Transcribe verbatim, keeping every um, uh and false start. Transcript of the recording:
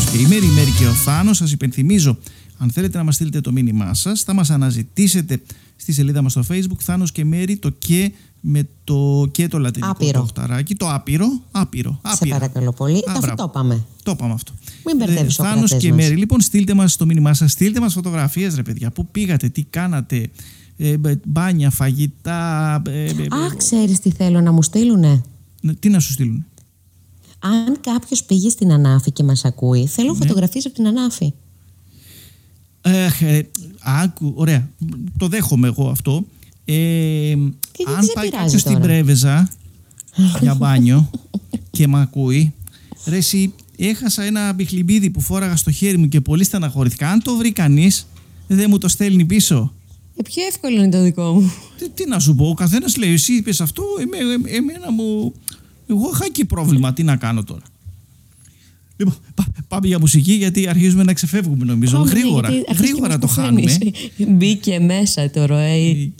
Η Μέρη, η Μέρη και ο Θάνος. Σας υπενθυμίζω, αν θέλετε να μας στείλετε το μήνυμά σας, θα μας αναζητήσετε στη σελίδα μας στο Facebook, Θάνος και Μέρη, το και με το και το λατινικό Άπειρο. το οχταράκι, το άπειρο, άπειρο, Σε άπειρο. παρακαλώ πολύ. Α, Αυτό μπράβο. το είπαμε. Το είπαμε αυτό. Μην μπερδεύεις ο Θάνος κρατές και μας. Μέρη, λοιπόν, στείλτε μας το μήνυμά σας, στείλτε μας φωτογραφίες, ρε παιδιά, πού πήγατε, τι κάνατε, ε, μπάνια, φαγητά. Ε, ε, Α, ξέρεις τι θέλω να μου στείλουνε. ε, τι να σου στείλουν. Αν κάποιος πήγε στην Ανάφη και μας ακούει, θέλω Ναι. φωτογραφίες από την Ανάφη. Εχ, ε, άκου, ωραία, το δέχομαι εγώ αυτό. Ε, δεν αν σε πάει πειράζει κάποιος στην τώρα. Πρέβεζα για μπάνιο και μ' ακούει, ρε εσύ, έχασα ένα μπιχλιμπίδι που φόραγα στο χέρι μου και πολύ στεναχωρηθήκα. Αν το βρει κανείς, δεν μου το στέλνει πίσω. Ε, πιο εύκολο είναι το δικό μου. Τι, τι να σου πω, ο καθένας λέει, εσύ είπες αυτό, εμέ, εμέ- εμένα μου... Εγώ είχα εκεί πρόβλημα, τι να κάνω τώρα. Λοιπόν, πά- πάμε για μουσική, γιατί αρχίζουμε να ξεφεύγουμε νομίζω. Πάμε, Γρήγορα, γιατί αρχίζει και γρήγορα μας το κουφαίνεις. χάνουμε. Μπήκε μέσα τώρα. Ε.